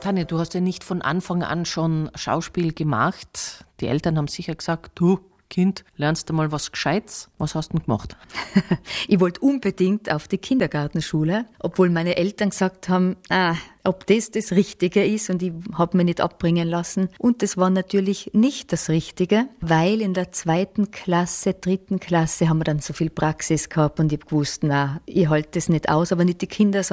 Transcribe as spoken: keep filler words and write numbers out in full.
Tanja, du hast ja nicht von Anfang an schon Schauspiel gemacht. Die Eltern haben sicher gesagt, du Kind, lernst du mal was Gescheites. Was hast du denn gemacht? Ich wollte unbedingt auf die Kindergartenschule, obwohl meine Eltern gesagt haben, ah, ob das das Richtige ist, und ich habe mich nicht abbringen lassen. Und das war natürlich nicht das Richtige, weil in der zweiten Klasse, dritten Klasse haben wir dann so viel Praxis gehabt und ich habe gewusst, na, ich halte das nicht aus, aber nicht die Kinder,